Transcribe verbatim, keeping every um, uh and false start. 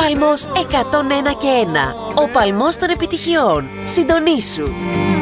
Παλμός εκατόν ένα και ένα. Ο παλμός των επιτυχιών. Συντονίσου.